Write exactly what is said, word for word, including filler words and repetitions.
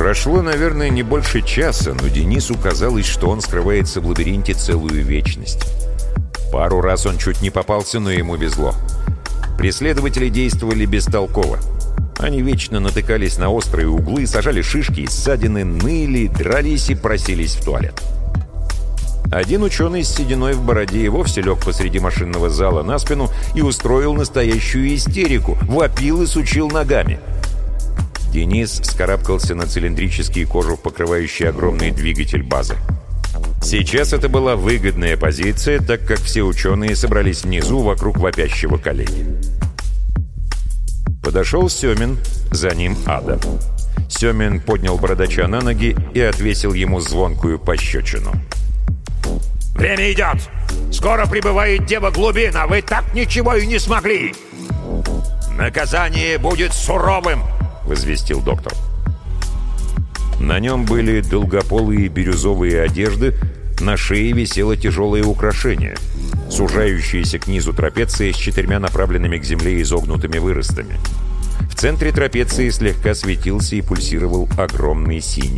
Прошло, наверное, не больше часа, но Денису казалось, что он скрывается в лабиринте целую вечность. Пару раз он чуть не попался, но ему везло. Преследователи действовали бестолково. Они вечно натыкались на острые углы, сажали шишки и ссадины, ныли, дрались и просились в туалет. Один ученый с сединой в бороде и вовсе лег посреди машинного зала на спину и устроил настоящую истерику, вопил и сучил ногами. Денис вскарабкался на цилиндрический кожух, покрывающий огромный двигатель базы. Сейчас это была выгодная позиция, так как все ученые собрались внизу вокруг вопящего коллеги. Подошел Семин, за ним Ада. Семин поднял бородача на ноги и отвесил ему звонкую пощечину. «Время идет! Скоро прибывает Дева Глубин, а вы так ничего и не смогли! Наказание будет суровым!» — возвестил доктор. На нем были долгополые бирюзовые одежды, на шее висело тяжелое украшение, сужающаяся к низу трапеция с четырьмя направленными к земле изогнутыми выростами. В центре трапеции слегка светился и пульсировал огромный синий